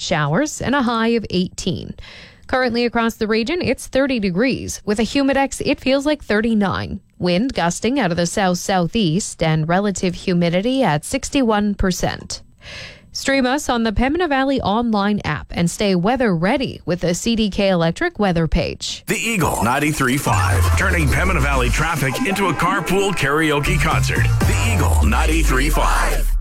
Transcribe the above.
showers and a high of 18. Currently across the region, it's 30 degrees. With a Humidex, it feels like 39. Wind gusting out of the south-southeast and relative humidity at 61%. Stream us on the Pembina Valley online app and stay weather ready with the CDK Electric weather page. The Eagle 93.5, turning Pembina Valley traffic into a carpool karaoke concert. The Eagle 93.5.